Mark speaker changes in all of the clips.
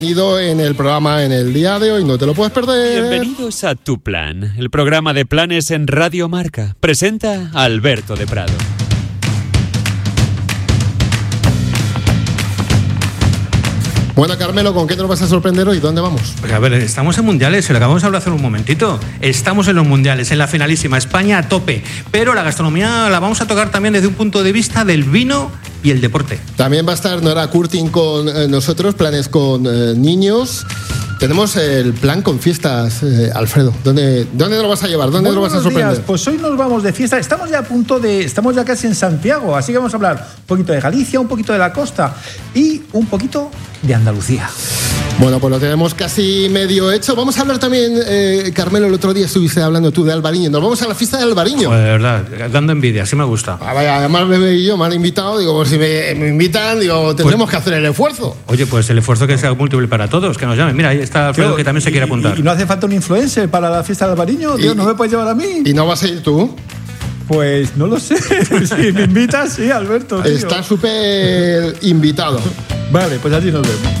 Speaker 1: En el programa en el día de hoy, no te lo puedes perder.
Speaker 2: Bienvenidos a Tu Plan, el programa de planes en Radio Marca. Presenta a Alberto de Prado.
Speaker 1: Bueno, Carmelo, ¿con qué te lo vas a sorprender hoy? ¿Dónde vamos?
Speaker 3: Pues a ver, estamos en mundiales, se lo acabamos de hablar hace un momentito. Estamos en los mundiales, en la finalísima, España a tope. Pero la gastronomía la vamos a tocar también desde un punto de vista del vino y el deporte.
Speaker 1: También va a estar Nora Curtin con nosotros, planes con niños. Tenemos el plan con fiestas, Alfredo. ¿Dónde lo vas a llevar? ¿Dónde lo vas a sorprender?
Speaker 4: Días. Pues hoy nos vamos de fiesta. Estamos ya casi en Santiago, así que vamos a hablar un poquito de Galicia, un poquito de la costa y un poquito de Andalucía.
Speaker 1: Bueno, pues lo tenemos casi medio hecho. Vamos a hablar también, Carmelo, el otro día estuviste hablando tú de Albariño. Nos vamos a la fiesta de Albariño.
Speaker 3: Pues de verdad, dando envidia, sí me gusta.
Speaker 1: Vaya, además Bebé y yo me han invitado, digo, pues si me invitan, digo, tendremos que hacer el esfuerzo.
Speaker 3: Oye, pues el esfuerzo que sea múltiple para todos, que nos llamen. Mira, ahí está Alfredo, que también se quiere apuntar.
Speaker 4: ¿Y no hace falta un influencer para la fiesta de Albariño? Dios, ¿no me puedes llevar a mí?
Speaker 1: ¿Y no vas a ir tú?
Speaker 4: Pues no lo sé. Si me invitas, sí, Alberto. Tío.
Speaker 1: Está súper invitado.
Speaker 4: Vale, pues allí nos vemos.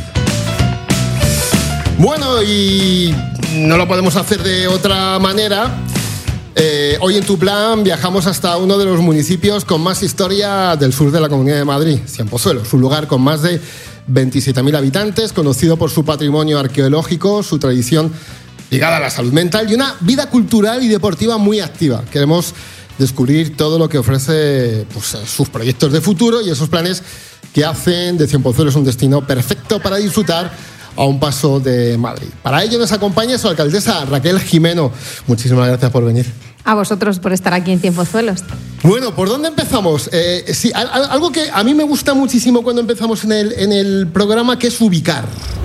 Speaker 1: Bueno, y no lo podemos hacer de otra manera. Hoy en Tu Plan viajamos hasta uno de los municipios con más historia del sur de la Comunidad de Madrid, Cienpozuelos, un lugar con más de 27.000 habitantes, conocido por su patrimonio arqueológico, su tradición ligada a la salud mental y una vida cultural y deportiva muy activa. Queremos descubrir todo lo que ofrece, pues, sus proyectos de futuro y esos planes que hacen de Cienpozuelos un destino perfecto para disfrutar a un paso de Madrid. Para ello nos acompaña su alcaldesa, Raquel Jimeno. Muchísimas gracias por venir.
Speaker 5: A vosotros por estar aquí en Cienpozuelos.
Speaker 1: Bueno, ¿por dónde empezamos? Sí, algo que a mí me gusta muchísimo cuando empezamos en el programa, que es ubicar.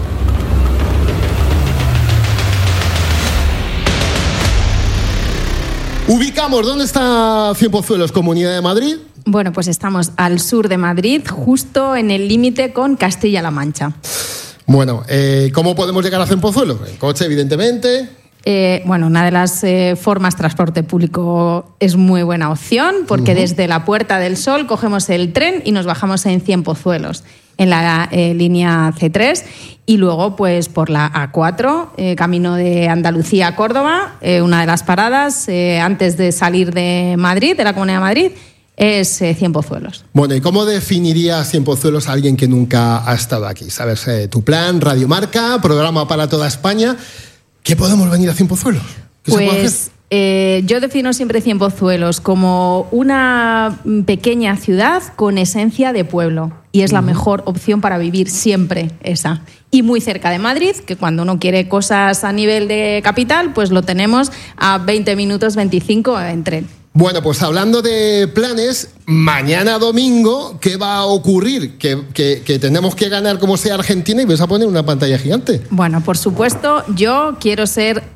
Speaker 1: Ubicamos, ¿dónde está Cienpozuelos, Comunidad de Madrid?
Speaker 5: Bueno, pues estamos al sur de Madrid, justo en el límite con Castilla-La Mancha.
Speaker 1: Bueno, ¿cómo podemos llegar a Cienpozuelos? En coche, evidentemente.
Speaker 5: Bueno, una de las formas transporte público es muy buena opción porque desde la Puerta del Sol cogemos el tren y nos bajamos en Cienpozuelos, en la línea C3, y luego pues por la A4, camino de Andalucía a Córdoba, una de las paradas antes de salir de Madrid, de la Comunidad de Madrid, es Cienpozuelos.
Speaker 1: Bueno, ¿y cómo definirías Cienpozuelos a alguien que nunca ha estado aquí? ¿Sabes? Tu plan, Radio Marca, programa para toda España. ¿Qué podemos venir a Cienpozuelos? ¿Qué se puede hacer?
Speaker 5: Yo defino siempre Cienpozuelos como una pequeña ciudad con esencia de pueblo. Y es la mejor opción para vivir siempre esa. Y muy cerca de Madrid, que cuando uno quiere cosas a nivel de capital, pues lo tenemos a 20 minutos, 25 en tren.
Speaker 1: Bueno, pues hablando de planes, mañana domingo, ¿qué va a ocurrir? Que tenemos que ganar como sea Argentina y vais a poner una pantalla gigante.
Speaker 5: Bueno, por supuesto, yo quiero ser